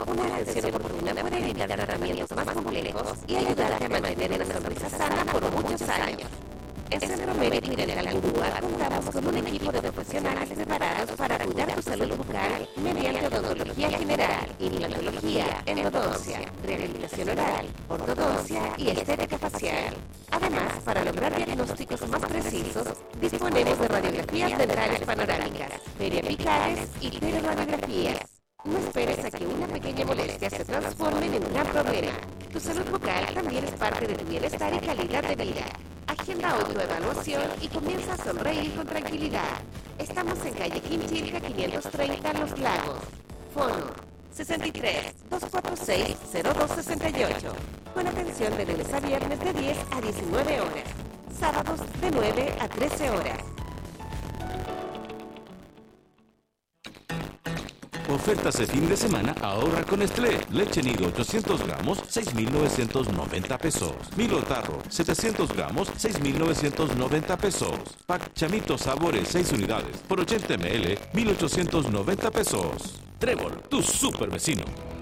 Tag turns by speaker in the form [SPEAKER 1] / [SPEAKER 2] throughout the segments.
[SPEAKER 1] Una atención oportuna puede evitar tratamientos más complejos y ayudarte a mantener una sonrisa sana por muchos años. En Centro Médico y Dental Gurúa contamos con un equipo de profesionales preparados para cuidar tu salud bucal mediante odontología general, implantología, endodoncia, rehabilitación oral, ortodoncia y estética facial. Además, para lograr diagnósticos más precisos, disponemos de radiografías dentales panorámicas, periapicales y peroradiografías. No esperes a que una pequeña molestia se transforme en un gran problema. Tu salud bucal también es parte de tu bienestar y calidad de vida. Agenda hoy tu evaluación y comienza a sonreír con tranquilidad. Estamos en calle Quinchilca 530 Los Lagos. Fono 63 246 0268. Con atención de lunes a viernes de 10 a 19 horas. Sábados de 9 a 13 horas.
[SPEAKER 2] Ofertas de fin de semana, ahorra con Nestlé. Leche nido 800 gramos, 6,990 pesos. Milo Tarro, 700 gramos, 6,990 pesos. Pack Chamito Sabores, 6 unidades, por 80 ml, 1,890 pesos. Trébol, tu super vecino.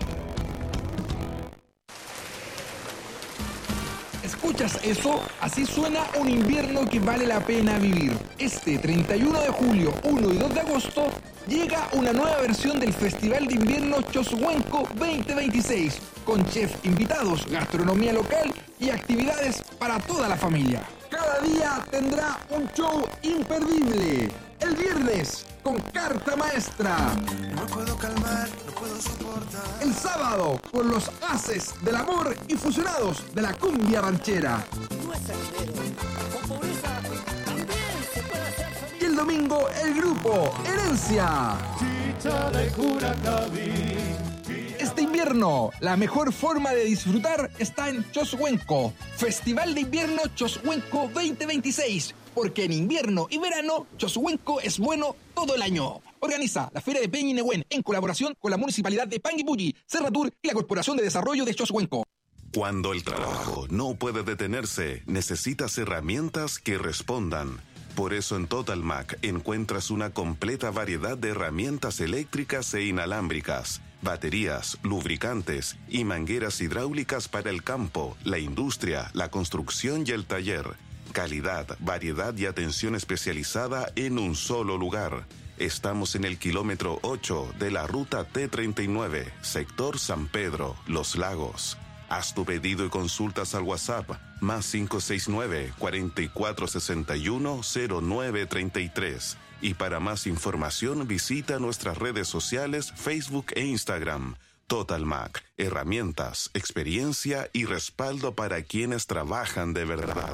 [SPEAKER 3] ¿Escuchas eso? Así suena un invierno que vale la pena vivir. Este 31 de julio, 1 y 2 de agosto, llega una nueva versión del Festival de Invierno Choshuenco 2026, con chefs invitados, gastronomía local y actividades para toda la familia. Cada día tendrá un show imperdible. El viernes, con carta maestra.
[SPEAKER 4] No puedo calmar, no puedo soportar.
[SPEAKER 3] El sábado, con los haces del amor y fusionados de la cumbia ranchera.
[SPEAKER 5] No es sendero. Con pobreza también se puede hacer feliz.
[SPEAKER 3] Y el domingo, el grupo Herencia.
[SPEAKER 6] Chicha de Curacaví.
[SPEAKER 3] Este invierno, la mejor forma de disfrutar está en Choshuenco. Festival de Invierno Choshuenco 2026. Porque en invierno y verano, Choshuenco es bueno todo el año. Organiza la Feria de Peña y Nehuen en colaboración con la Municipalidad de Panguipulli, Serratur y la Corporación de Desarrollo de Choshuenco.
[SPEAKER 7] Cuando el trabajo no puede detenerse, necesitas herramientas que respondan. Por eso en Total Mac encuentras una completa variedad de herramientas eléctricas e inalámbricas, baterías, lubricantes y mangueras hidráulicas para el campo, la industria, la construcción y el taller. Calidad, variedad y atención especializada en un solo lugar. Estamos en el kilómetro 8 de la ruta T39, sector San Pedro, Los Lagos. Haz tu pedido y consultas al WhatsApp más 569-4461-0933. Y para más información visita nuestras redes sociales Facebook e Instagram. Total Mac, herramientas, experiencia y respaldo para quienes trabajan de verdad.